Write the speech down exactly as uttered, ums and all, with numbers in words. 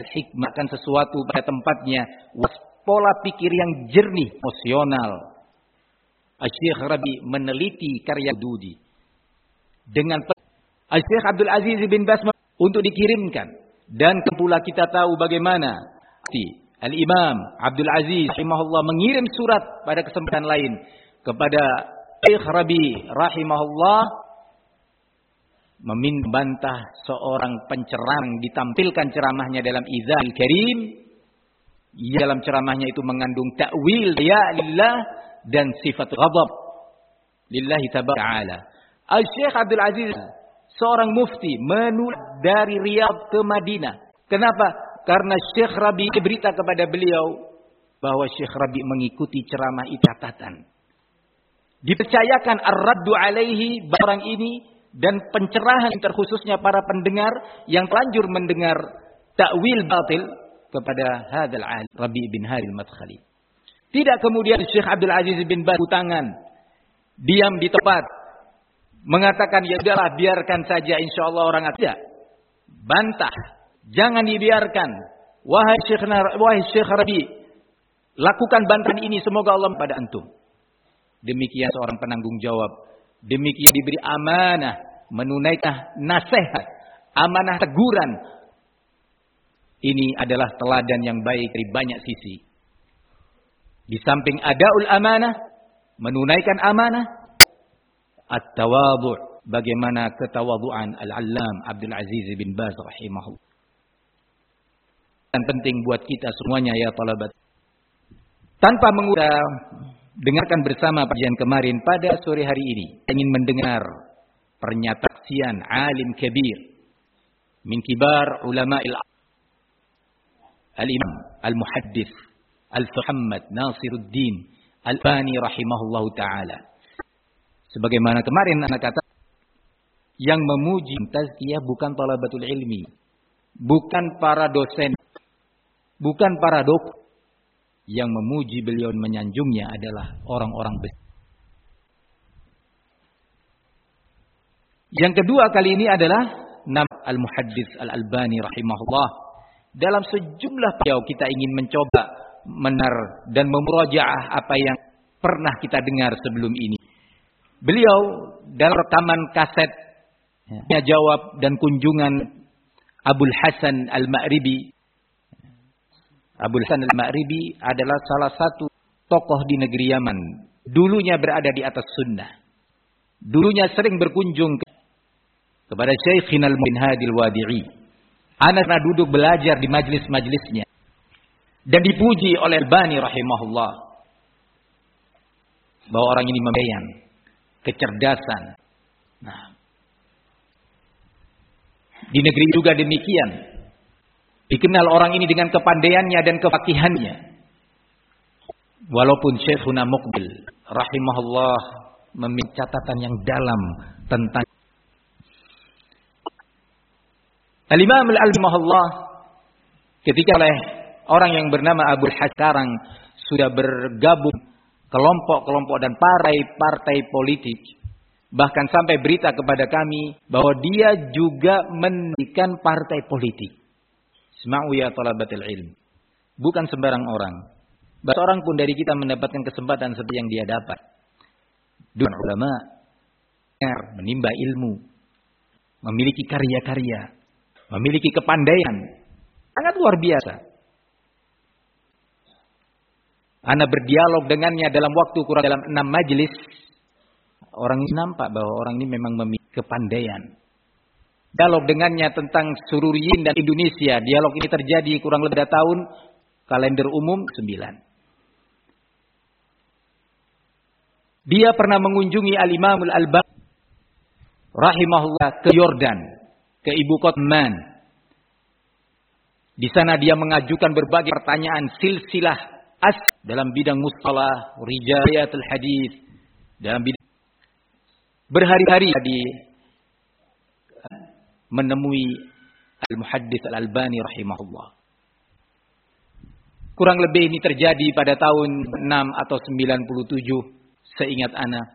al-hikmah, kan sesuatu pada tempatnya, pola pikir yang jernih, emosional. Syekh Rabi meneliti karya Dudi dengan Syekh Abdul Aziz bin Baz untuk dikirimkan, dan pula kita tahu bagaimana Al-Imam Abdul Aziz rahimahullah mengirim surat pada kesempatan lain kepada Syekh Rabi rahimahullah membantah seorang pencerang ditampilkan ceramahnya dalam Idzal Karim. Dalam ceramahnya itu mengandung ta'wil ya lillah dan sifat ghadab lillahi taala. Al-Syekh Abdul Aziz seorang mufti menulis dari Riyadh ke Madinah. Kenapa? Karena Syekh Rabi berita kepada beliau bahwa Syekh Rabi mengikuti ceramah itu catatan. Dipercayakan ar-raddu alaihi orang ini dan pencerahan terkhususnya para pendengar yang telanjur mendengar takwil batil kepada hadzal alim Rabi bin Haril Madkhali. Tidak kemudian Syekh Abdul Aziz bin Baz tangan diam di tempat mengatakan ya udahlah biarkan saja insyaallah orang tidak. Bantah, jangan dibiarkan. Wahai Syekh wahai Syekh Rabi, lakukan bantahan ini semoga Allah pada antum. Demikian seorang penanggung jawab. Demikian diberi amanah, menunaikan nasihat, amanah teguran. Ini adalah teladan yang baik dari banyak sisi. Di samping adaul amanah, menunaikan amanah, at-tawadhu', bagaimana ketawaduan Al-Allam Abdul Aziz bin Baz rahimahullah. Dan penting buat kita semuanya ya talabat. Tanpa mengurang dengarkan bersama kajian kemarin pada sore hari ini. Ingin mendengar pernyataan alim kabir min kibar ulama al-imam al-muhaddis al-Muhammad Nasiruddin Al-Albani rahimahullahu taala. Sebagaimana kemarin anak kata, yang memuji tazkiyah bukan talabatul ilmi, bukan para dosen, bukan para dokter. Yang memuji beliau dan menyanjungnya adalah orang-orang besar. Yang kedua kali ini adalah nama Al-Muhaddis Al-Albani rahimahullah. Dalam sejumlah beliau kita ingin mencoba menar dan memurajaah apa yang pernah kita dengar sebelum ini. Beliau dalam rekaman kaset ya, jawab dan kunjungan Abul Hasan Al-Ma'ribi. Abul Hasan Al-Ma'ribi adalah salah satu tokoh di negeri Yaman. Dulunya berada di atas sunnah. Dulunya sering berkunjung kepada Syekhinal bin Hadil Wadi'i. Anak pernah duduk belajar di majlis-majlisnya. Dan dipuji oleh Albani rahimahullah. Bahwa orang ini membayang kecerdasan. Nah, di negeri juga demikian. Dikenal orang ini dengan kepandaiannya dan kefakihannya. Walaupun Syekhuna Muqbil rahimahullah memiliki catatan yang dalam tentang Al-Imam Al-Albani ketika oleh orang yang bernama Abul Hasan sudah bergabung kelompok-kelompok dan partai-partai politik. Bahkan sampai berita kepada kami bahwa dia juga mendirikan partai politik. Isma'u ya talabatul ilm. Bukan sembarang orang. Seorang pun dari kita mendapatkan kesempatan seperti yang dia dapat. Dua ulama menimba ilmu, memiliki karya-karya, memiliki kepandaian sangat luar biasa. Ana berdialog dengannya dalam waktu kurang dalam enam majelis. Orang ini nampak bahwa orang ini memang memiliki kepandaian. Dialog dengannya tentang Sururiyin dan Indonesia. Dialog ini terjadi kurang lebih dua tahun. Kalender umum sembilan. Dia pernah mengunjungi Al-Imam Al-Albani rahimahullah ke Yordan, ke ibu kota Man. Di sana dia mengajukan berbagai pertanyaan silsilah as dalam bidang mustalah, rijaliyatul hadis, dalam bidang berhari-hari di menemui Al-Muhaddis Al-Albani rahimahullah. Kurang lebih ini terjadi pada tahun enam atau sembilan puluh tujuh seingat ana.